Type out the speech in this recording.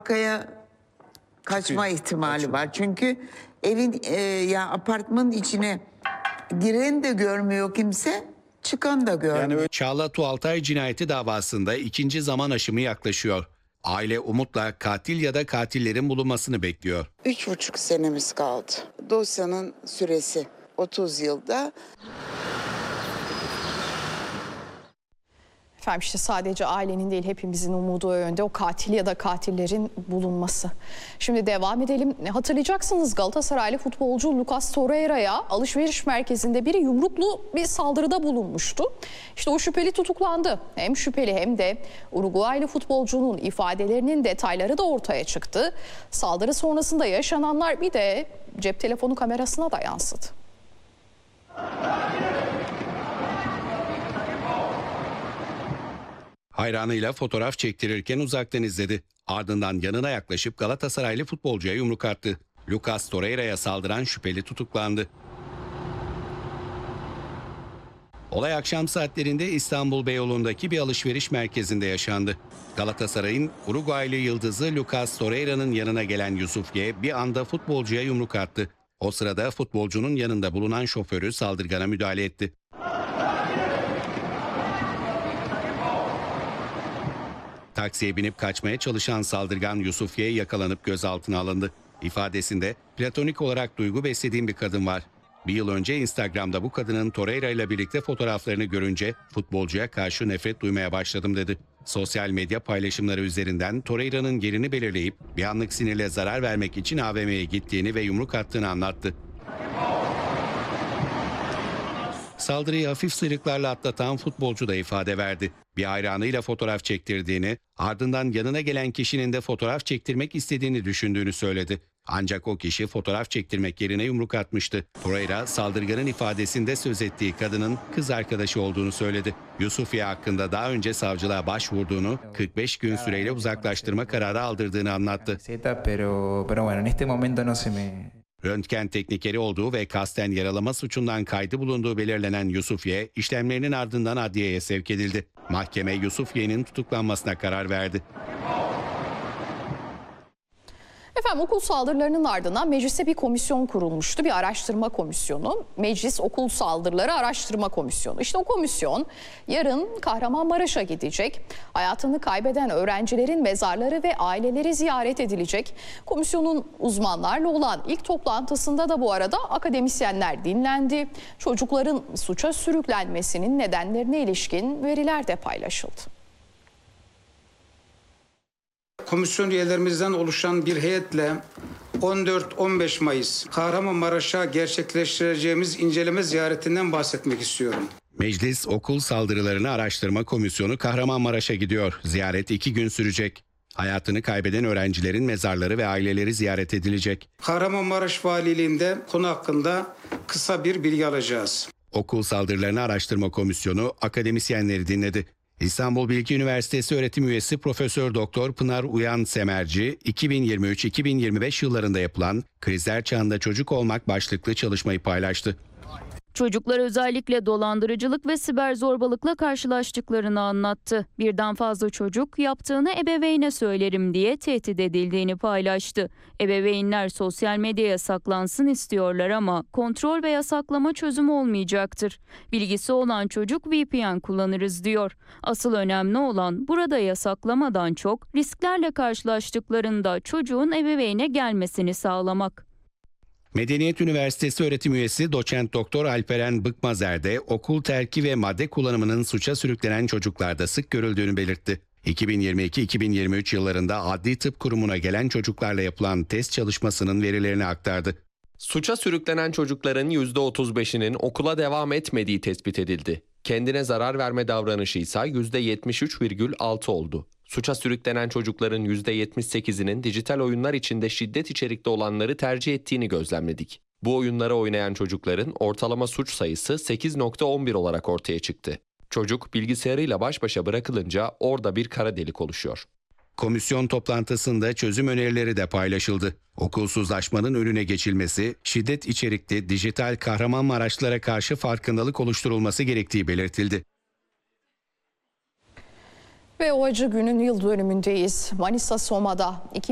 Kaya kaçma ihtimali var. Çünkü evin ya apartmanın içine giren de görmüyor kimse, çıkan da görmüyor. Çağla Tuğaltay cinayeti davasında ikinci zaman aşımı yaklaşıyor. Aile umutla katil ya da katillerin bulunmasını bekliyor. 3,5 senemiz kaldı. Dosyanın süresi 30 yılda. Efendim işte sadece ailenin değil hepimizin umudu o yönde, o katil ya da katillerin bulunması. Şimdi devam edelim. Hatırlayacaksınız Galatasaraylı futbolcu Lucas Torreira'ya alışveriş merkezinde biri yumruklu bir saldırıda bulunmuştu. İşte o şüpheli tutuklandı. Hem şüpheli hem de Uruguaylı futbolcunun ifadelerinin detayları da ortaya çıktı. Saldırı sonrasında yaşananlar bir de cep telefonu kamerasına da yansıdı. Hayranıyla fotoğraf çektirirken uzaktan izledi. Ardından yanına yaklaşıp Galatasaraylı futbolcuya yumruk attı. Lucas Torreira'ya saldıran şüpheli tutuklandı. Olay akşam saatlerinde İstanbul Beyoğlu'ndaki bir alışveriş merkezinde yaşandı. Galatasaray'ın Uruguaylı yıldızı Lucas Torreira'nın yanına gelen Yusuf G bir anda futbolcuya yumruk attı. O sırada futbolcunun yanında bulunan şoförü saldırgana müdahale etti. Taksiye binip kaçmaya çalışan saldırgan Yusuf Y yakalanıp gözaltına alındı. İfadesinde platonik olarak duygu beslediğim bir kadın var. Bir yıl önce Instagram'da bu kadının Torreira ile birlikte fotoğraflarını görünce futbolcuya karşı nefret duymaya başladım dedi. Sosyal medya paylaşımları üzerinden Torreira'nın yerini belirleyip bir anlık sinirle zarar vermek için AVM'ye gittiğini ve yumruk attığını anlattı. Saldırıyı hafif sıyrıklarla atlatan futbolcu da ifade verdi. Bir hayranıyla fotoğraf çektirdiğini, ardından yanına gelen kişinin de fotoğraf çektirmek istediğini düşündüğünü söyledi. Ancak o kişi fotoğraf çektirmek yerine yumruk atmıştı. Torreira, saldırganın ifadesinde söz ettiği kadının kız arkadaşı olduğunu söyledi. Yusuf Y hakkında daha önce savcılığa başvurduğunu, 45 gün süreyle uzaklaştırma kararı aldırdığını anlattı. Röntgen teknikeri olduğu ve kasten yaralama suçundan kaydı bulunduğu belirlenen Yusuf Y, işlemlerinin ardından adliyeye sevk edildi. Mahkeme Yusuf Y'nin tutuklanmasına karar verdi. Efendim okul saldırılarının ardından mecliste bir komisyon kurulmuştu. Bir araştırma komisyonu. Meclis Okul Saldırıları Araştırma Komisyonu. İşte o komisyon yarın Kahramanmaraş'a gidecek. Hayatını kaybeden öğrencilerin mezarları ve aileleri ziyaret edilecek. Komisyonun uzmanlarla olan ilk toplantısında da bu arada akademisyenler dinlendi. Çocukların suça sürüklenmesinin nedenlerine ilişkin veriler de paylaşıldı. Komisyon üyelerimizden oluşan bir heyetle 14-15 Mayıs Kahramanmaraş'a gerçekleştireceğimiz inceleme ziyaretinden bahsetmek istiyorum. Meclis Okul Saldırılarını Araştırma Komisyonu Kahramanmaraş'a gidiyor. Ziyaret 2 gün sürecek. Hayatını kaybeden öğrencilerin mezarları ve aileleri ziyaret edilecek. Kahramanmaraş Valiliğinde konu hakkında kısa bir bilgi alacağız. Okul Saldırılarını Araştırma Komisyonu akademisyenleri dinledi. İstanbul Bilgi Üniversitesi öğretim üyesi Profesör Doktor Pınar Uyan Semerci, 2023-2025 yıllarında yapılan Krizler Çağında Çocuk Olmak başlıklı çalışmayı paylaştı. Çocuklar özellikle dolandırıcılık ve siber zorbalıkla karşılaştıklarını anlattı. Birden fazla çocuk yaptığını ebeveyne söylerim diye tehdit edildiğini paylaştı. Ebeveynler sosyal medyaya saklansın istiyorlar ama kontrol ve yasaklama çözüm olmayacaktır. Bilgisi olan çocuk VPN kullanırız diyor. Asıl önemli olan burada yasaklamadan çok risklerle karşılaştıklarında çocuğun ebeveyne gelmesini sağlamak. Medeniyet Üniversitesi öğretim üyesi Doçent Doktor Alperen Bıkmazer de okul terki ve madde kullanımının suça sürüklenen çocuklarda sık görüldüğünü belirtti. 2022-2023 yıllarında Adli Tıp Kurumu'na gelen çocuklarla yapılan test çalışmasının verilerini aktardı. Suça sürüklenen çocukların %35'inin okula devam etmediği tespit edildi. Kendine zarar verme davranışı ise %73,6 oldu. Suça sürüklenen çocukların %78'inin dijital oyunlar içinde şiddet içerikli olanları tercih ettiğini gözlemledik. Bu oyunları oynayan çocukların ortalama suç sayısı 8,11 olarak ortaya çıktı. Çocuk bilgisayarıyla baş başa bırakılınca orada bir kara delik oluşuyor. Komisyon toplantısında çözüm önerileri de paylaşıldı. Okulsuzlaşmanın önüne geçilmesi, şiddet içerikli dijital Kahramanmaraşlılara karşı farkındalık oluşturulması gerektiği belirtildi. Ve o acı günün yıl dönümündeyiz. Manisa Soma'da